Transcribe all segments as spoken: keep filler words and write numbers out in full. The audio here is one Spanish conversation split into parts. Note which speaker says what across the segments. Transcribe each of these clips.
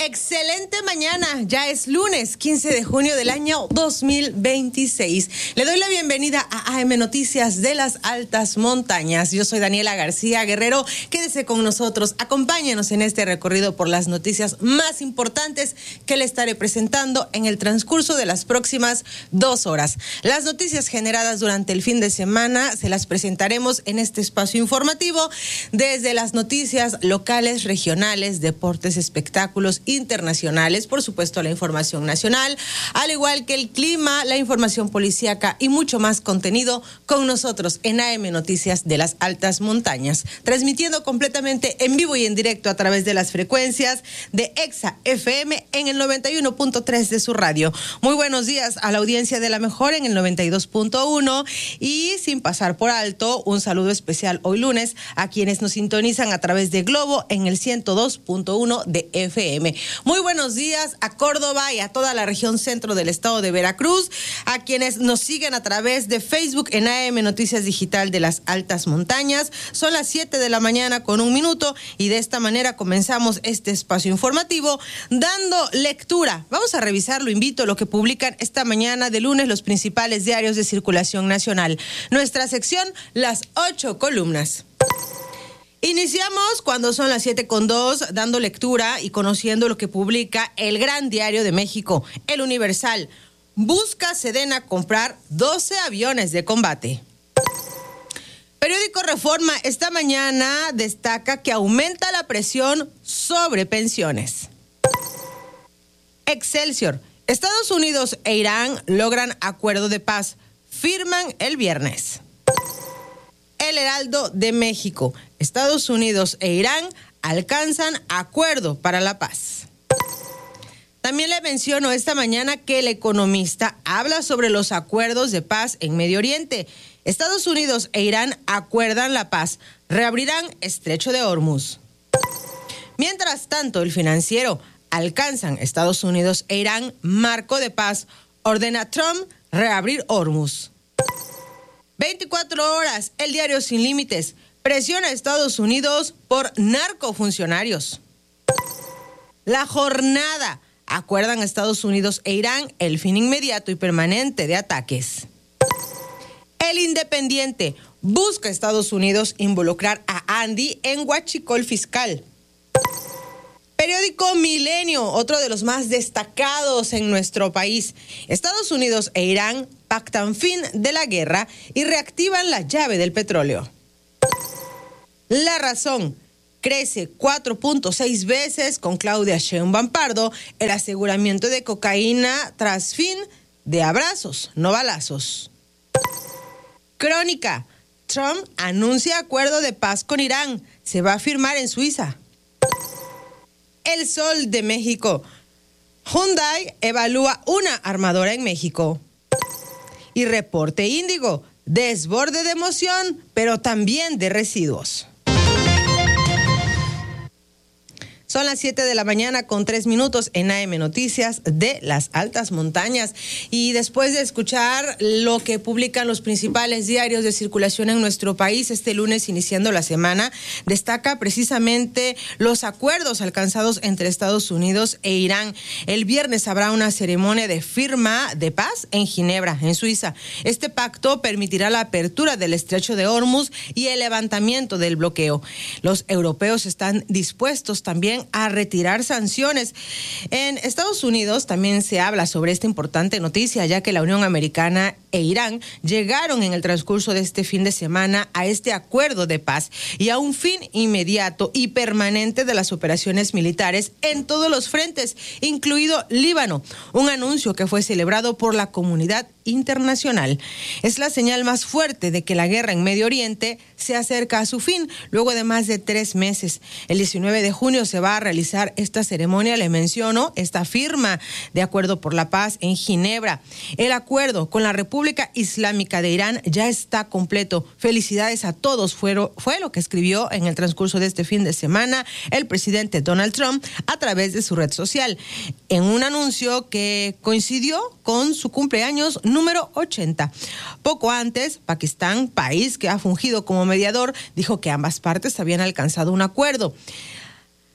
Speaker 1: Excelente mañana, ya es lunes quince de junio del año dos mil veintiséis. Le doy la bienvenida a A M Noticias de las Altas Montañas. Yo soy Daniela García Guerrero. Quédese con nosotros, acompáñenos en este recorrido por las noticias más importantes que le estaré presentando en el transcurso de las próximas dos horas. Las noticias generadas durante el fin de semana se las presentaremos en este espacio informativo, desde las noticias locales, regionales, deportes, espectáculos internacionales, por supuesto la información nacional, al igual que el clima, la información policíaca y mucho más contenido con nosotros en A M Noticias de las Altas Montañas, transmitiendo completamente en vivo y en directo a través de las frecuencias de Exa F M en el noventa y uno punto tres de su radio. Muy buenos días a la audiencia de La Mejor en el noventa y dos punto uno y sin pasar por alto, un saludo especial hoy lunes a quienes nos sintonizan a través de Globo en el ciento dos punto uno de F M. Muy buenos días a Córdoba y a toda la región centro del estado de Veracruz, a quienes nos siguen a través de Facebook en A M Noticias Digital de las Altas Montañas. Son las siete de la mañana con un minuto y de esta manera comenzamos este espacio informativo dando lectura. Vamos a revisar, lo invito, lo que publican esta mañana de lunes los principales diarios de circulación nacional. Nuestra sección, las ocho columnas. Iniciamos cuando son las siete con dos, dando lectura y conociendo lo que publica el Gran Diario de México, El Universal. Busca Sedena comprar doce aviones de combate. Periódico Reforma esta mañana destaca que aumenta la presión sobre pensiones. Excelsior. Estados Unidos e Irán logran acuerdo de paz. Firman el viernes. El Heraldo de México. Estados Unidos e Irán alcanzan acuerdo para la paz. También le menciono esta mañana que El Economista habla sobre los acuerdos de paz en Medio Oriente. Estados Unidos e Irán acuerdan la paz, reabrirán Estrecho de Hormuz. Mientras tanto, El Financiero, alcanzan Estados Unidos e Irán marco de paz, ordena Trump reabrir Hormuz. veinticuatro horas, El Diario Sin Límites, presiona a Estados Unidos por narcofuncionarios. La Jornada, acuerdan Estados Unidos e Irán el fin inmediato y permanente de ataques. El Independiente, busca Estados Unidos involucrar a Andy en huachicol fiscal. Periódico Milenio, otro de los más destacados en nuestro país. Estados Unidos e Irán pactan fin de la guerra y reactivan la llave del petróleo. La Razón, crece cuatro punto seis veces con Claudia Sheinbaum Pardo el aseguramiento de cocaína tras fin de abrazos, no balazos. Crónica, Trump anuncia acuerdo de paz con Irán, se va a firmar en Suiza. El Sol de México, Hyundai evalúa una armadora en México. Y Reporte Índigo, desborde de emoción, pero también de residuos. Son las siete de la mañana con tres minutos en A M Noticias de las Altas Montañas. Y después de escuchar lo que publican los principales diarios de circulación en nuestro país este lunes iniciando la semana, destaca precisamente los acuerdos alcanzados entre Estados Unidos e Irán. El viernes habrá una ceremonia de firma de paz en Ginebra, en Suiza. Este pacto permitirá la apertura del Estrecho de Hormuz y el levantamiento del bloqueo. Los europeos están dispuestos también a retirar sanciones. En Estados Unidos también se habla sobre esta importante noticia, ya que la Unión Americana e Irán llegaron en el transcurso de este fin de semana a este acuerdo de paz y a un fin inmediato y permanente de las operaciones militares en todos los frentes, incluido Líbano, un anuncio que fue celebrado por la comunidad internacional. Es la señal más fuerte de que la guerra en Medio Oriente se acerca a su fin, luego de más de tres meses. El diecinueve de junio se va a realizar esta ceremonia, le menciono, esta firma de acuerdo por la paz en Ginebra. El acuerdo con la República Islámica de Irán ya está completo. Felicidades a todos, fue, fue lo que escribió en el transcurso de este fin de semana el presidente Donald Trump a través de su red social, en un anuncio que coincidió con su cumpleaños número ochenta. Poco antes, Pakistán, país que ha fungido como mediador, dijo que ambas partes habían alcanzado un acuerdo.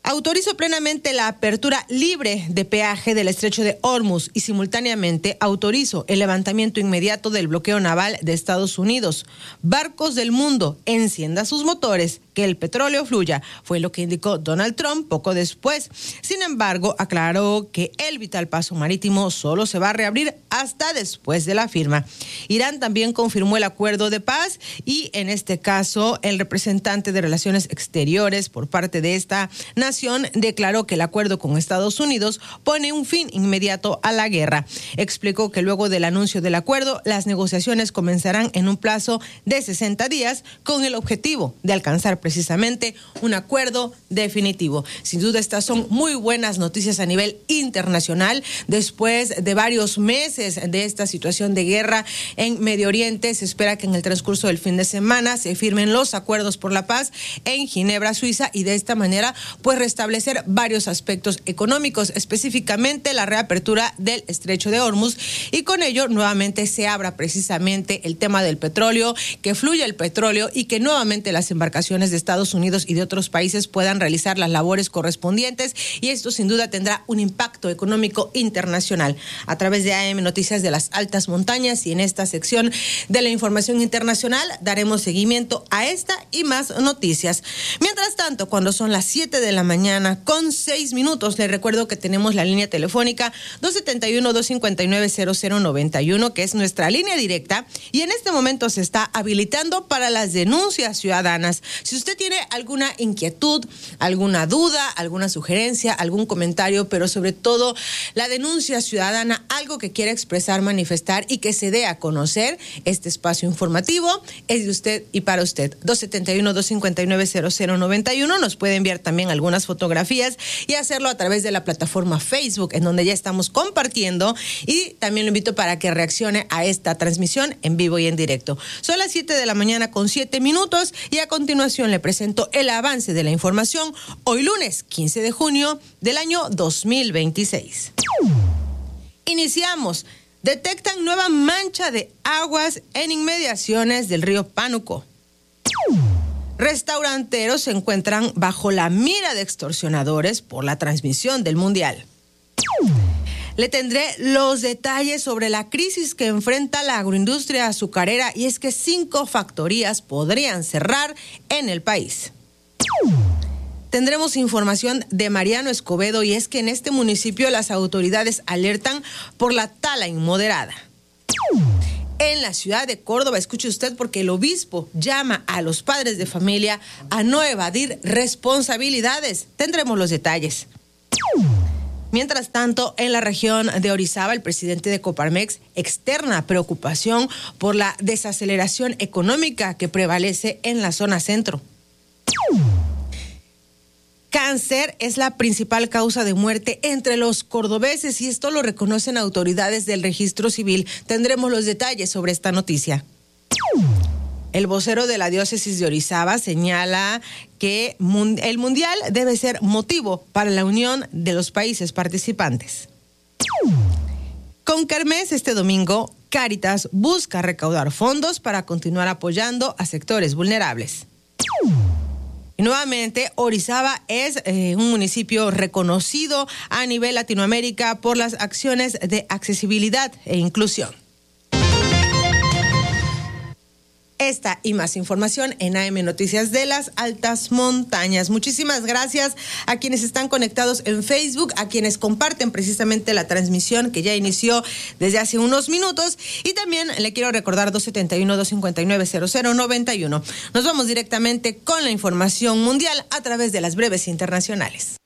Speaker 1: Autorizo plenamente la apertura libre de peaje del estrecho de Hormuz y simultáneamente autorizo el levantamiento inmediato del bloqueo naval de Estados Unidos. Barcos del mundo, encienda sus motores, que el petróleo fluya, fue lo que indicó Donald Trump poco después. Sin embargo, aclaró que el vital paso marítimo solo se va a reabrir hasta después de la firma. Irán también confirmó el acuerdo de paz y en este caso el representante de Relaciones Exteriores por parte de esta nación declaró que el acuerdo con Estados Unidos pone un fin inmediato a la guerra. Explicó que luego del anuncio del acuerdo, las negociaciones comenzarán en un plazo de sesenta días con el objetivo de alcanzar precisamente un acuerdo definitivo. Sin duda, estas son muy buenas noticias a nivel internacional. Después de varios meses de esta situación de guerra en Medio Oriente, se espera que en el transcurso del fin de semana se firmen los acuerdos por la paz en Ginebra, Suiza, y de esta manera, pues, restablecer varios aspectos económicos, específicamente la reapertura del estrecho de Hormuz, y con ello nuevamente se abra precisamente el tema del petróleo, que fluya el petróleo y que nuevamente las embarcaciones de Estados Unidos y de otros países puedan realizar las labores correspondientes, y esto sin duda tendrá un impacto económico internacional. A través de A M Noticias de las Altas Montañas y en esta sección de la información internacional daremos seguimiento a esta y más noticias. Mientras tanto, cuando son las siete de la mañana mañana con seis minutos. Les recuerdo que tenemos la línea telefónica dos siete uno, dos cinco nueve, cero cero nueve uno, que es nuestra línea directa, y en este momento se está habilitando para las denuncias ciudadanas. Si usted tiene alguna inquietud, alguna duda, alguna sugerencia, algún comentario, pero sobre todo la denuncia ciudadana, algo que quiera expresar, manifestar y que se dé a conocer, este espacio informativo es de usted y para usted. dos siete uno, dos cinco nueve, cero cero nueve uno. Nos puede enviar también algunas fotografías y hacerlo a través de la plataforma Facebook, en donde ya estamos compartiendo, y también lo invito para que reaccione a esta transmisión en vivo y en directo. Son las siete de la mañana con siete minutos y a continuación le presento el avance de la información hoy lunes quince de junio del año dos mil veintiséis. Iniciamos. Detectan nueva mancha de aguas en inmediaciones del río Pánuco. Restauranteros se encuentran bajo la mira de extorsionadores por la transmisión del Mundial. Le tendré los detalles sobre la crisis que enfrenta la agroindustria azucarera, y es que cinco factorías podrían cerrar en el país. Tendremos información de Mariano Escobedo, y es que en este municipio las autoridades alertan por la tala inmoderada. En la ciudad de Córdoba, escuche usted, porque el obispo llama a los padres de familia a no evadir responsabilidades. Tendremos los detalles. Mientras tanto, en la región de Orizaba, el presidente de Coparmex externa preocupación por la desaceleración económica que prevalece en la zona centro. Cáncer es la principal causa de muerte entre los cordobeses, y esto lo reconocen autoridades del registro civil. Tendremos los detalles sobre esta noticia. El vocero de la diócesis de Orizaba señala que el Mundial debe ser motivo para la unión de los países participantes. Con Kermés este domingo, Cáritas busca recaudar fondos para continuar apoyando a sectores vulnerables. Y nuevamente, Orizaba es eh, un municipio reconocido a nivel Latinoamérica por las acciones de accesibilidad e inclusión. Esta y más información en A M Noticias de las Altas Montañas. Muchísimas gracias a quienes están conectados en Facebook, a quienes comparten precisamente la transmisión que ya inició desde hace unos minutos, y también le quiero recordar dos siete uno, dos cinco nueve, cero cero nueve uno. Nos vamos directamente con la información mundial a través de las breves internacionales.